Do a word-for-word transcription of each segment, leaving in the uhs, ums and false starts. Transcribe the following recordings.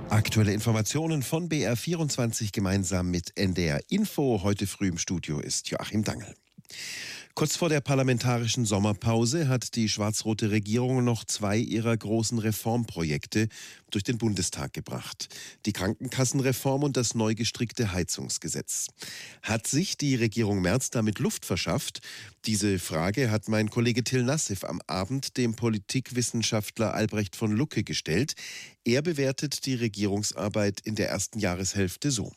Aktuelle Informationen von B R vierundzwanzig gemeinsam mit N D R Info. Heute früh im Studio ist Joachim Dangel. Kurz vor der parlamentarischen Sommerpause hat die schwarz-rote Regierung noch zwei ihrer großen Reformprojekte durch den Bundestag gebracht. Die Krankenkassenreform und das neu gestrickte Heizungsgesetz. Hat sich die Regierung Merz damit Luft verschafft? Diese Frage hat mein Kollege Till Nassif am Abend dem Politikwissenschaftler Albrecht von Lucke gestellt. Er bewertet die Regierungsarbeit in der ersten Jahreshälfte so.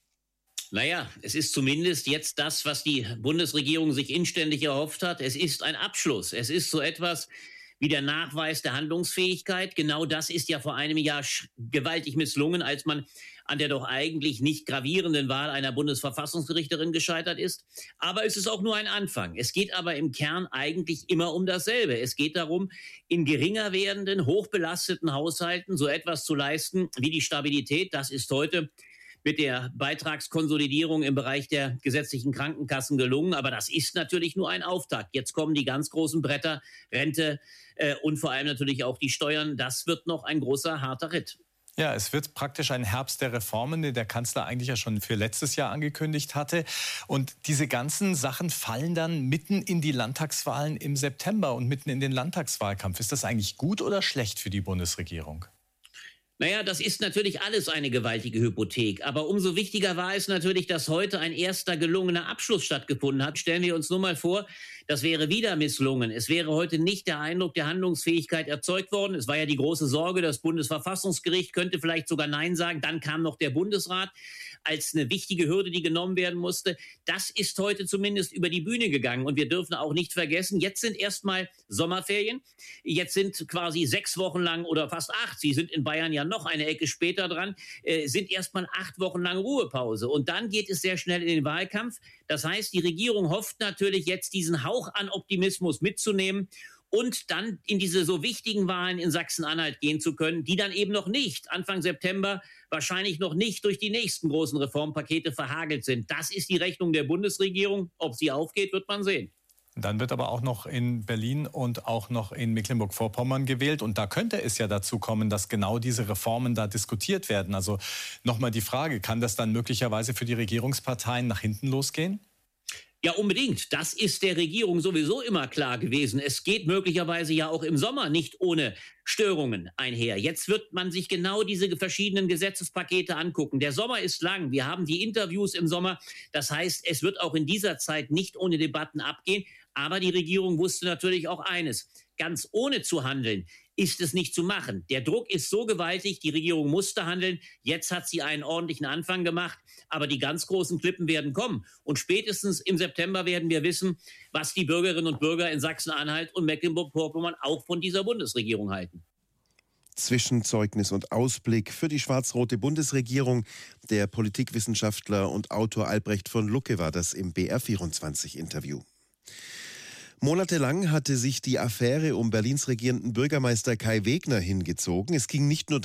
Naja, es ist zumindest jetzt das, was die Bundesregierung sich inständig erhofft hat. Es ist ein Abschluss. Es ist so etwas wie der Nachweis der Handlungsfähigkeit. Genau das ist ja vor einem Jahr gewaltig misslungen, als man an der doch eigentlich nicht gravierenden Wahl einer Bundesverfassungsrichterin gescheitert ist. Aber es ist auch nur ein Anfang. Es geht aber im Kern eigentlich immer um dasselbe. Es geht darum, in geringer werdenden, hochbelasteten Haushalten so etwas zu leisten wie die Stabilität. Das ist heute mit der Beitragskonsolidierung im Bereich der gesetzlichen Krankenkassen gelungen. Aber das ist natürlich nur ein Auftakt. Jetzt kommen die ganz großen Bretter, Rente äh, und vor allem natürlich auch die Steuern. Das wird noch ein großer, harter Ritt. Ja, es wird praktisch ein Herbst der Reformen, den der Kanzler eigentlich ja schon für letztes Jahr angekündigt hatte. Und diese ganzen Sachen fallen dann mitten in die Landtagswahlen im September und mitten in den Landtagswahlkampf. Ist das eigentlich gut oder schlecht für die Bundesregierung? Naja, das ist natürlich alles eine gewaltige Hypothek. Aber umso wichtiger war es natürlich, dass heute ein erster gelungener Abschluss stattgefunden hat. Stellen wir uns nur mal vor, das wäre wieder misslungen. Es wäre heute nicht der Eindruck der Handlungsfähigkeit erzeugt worden. Es war ja die große Sorge, das Bundesverfassungsgericht könnte vielleicht sogar Nein sagen. Dann kam noch der Bundesrat als eine wichtige Hürde, die genommen werden musste. Das ist heute zumindest über die Bühne gegangen. Und wir dürfen auch nicht vergessen, jetzt sind erstmal Sommerferien. Jetzt sind quasi sechs Wochen lang oder fast acht, Sie sind in Bayern ja noch eine Ecke später dran, äh, sind erstmal acht Wochen lang Ruhepause. Und dann geht es sehr schnell in den Wahlkampf. Das heißt, die Regierung hofft natürlich jetzt, diesen Hauch an Optimismus mitzunehmen und dann in diese so wichtigen Wahlen in Sachsen-Anhalt gehen zu können, die dann eben noch nicht, Anfang September, wahrscheinlich noch nicht durch die nächsten großen Reformpakete verhagelt sind. Das ist die Rechnung der Bundesregierung. Ob sie aufgeht, wird man sehen. Dann wird aber auch noch in Berlin und auch noch in Mecklenburg-Vorpommern gewählt. Und da könnte es ja dazu kommen, dass genau diese Reformen da diskutiert werden. Also nochmal die Frage, kann das dann möglicherweise für die Regierungsparteien nach hinten losgehen? Ja, unbedingt. Das ist der Regierung sowieso immer klar gewesen. Es geht möglicherweise ja auch im Sommer nicht ohne Störungen einher. Jetzt wird man sich genau diese verschiedenen Gesetzespakete angucken. Der Sommer ist lang. Wir haben die Interviews im Sommer. Das heißt, es wird auch in dieser Zeit nicht ohne Debatten abgehen. Aber die Regierung wusste natürlich auch eines: Ganz ohne zu handeln ist es nicht zu machen. Der Druck ist so gewaltig, die Regierung musste handeln. Jetzt hat sie einen ordentlichen Anfang gemacht, aber die ganz großen Klippen werden kommen. Und spätestens im September werden wir wissen, was die Bürgerinnen und Bürger in Sachsen-Anhalt und Mecklenburg-Vorpommern auch von dieser Bundesregierung halten. Zwischenzeugnis und Ausblick für die schwarz-rote Bundesregierung. Der Politikwissenschaftler und Autor Albrecht von Lucke war das im B R vierundzwanzig Interview. Monatelang hatte sich die Affäre um Berlins regierenden Bürgermeister Kai Wegner hingezogen. Es ging nicht nur